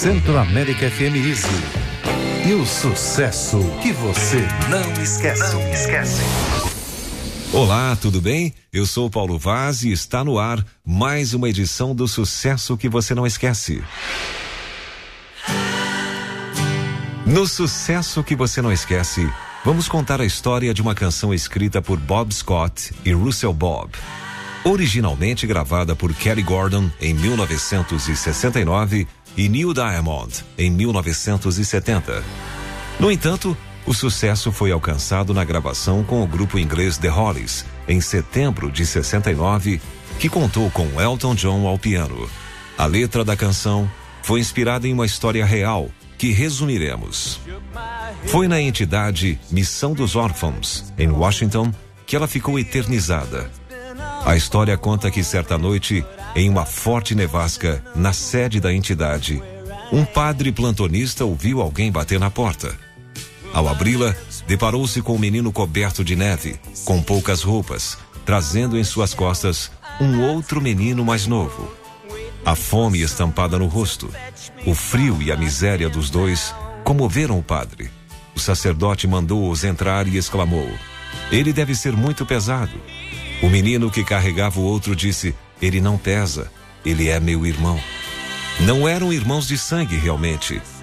Centro América FM Easy. E o sucesso que você não esquece. Olá, tudo bem? Eu sou Paulo Vaz e está no ar mais uma edição do Sucesso que você não esquece. No Sucesso que você não esquece, vamos contar a história de uma canção escrita por Bob Scott e Russell Bob. Originalmente gravada por Kelly Gordon em 1969 e Neil Diamond em 1970. No entanto, o sucesso foi alcançado na gravação com o grupo inglês The Hollies, em setembro de 69, que contou com Elton John ao piano. A letra da canção foi inspirada em uma história real, que resumiremos. Foi na entidade Missão dos Órfãos, em Washington, que ela ficou eternizada. A história conta que certa noite, em uma forte nevasca, na sede da entidade, um padre plantonista ouviu alguém bater na porta. Ao abri-la, deparou-se com um menino coberto de neve, com poucas roupas, trazendo em suas costas um outro menino mais novo. A fome estampada no rosto, o frio e a miséria dos dois comoveram o padre. O sacerdote mandou-os entrar e exclamou: "Ele deve ser muito pesado." O menino que carregava o outro disse: "Ele não pesa, ele é meu irmão." Não eram irmãos de sangue realmente,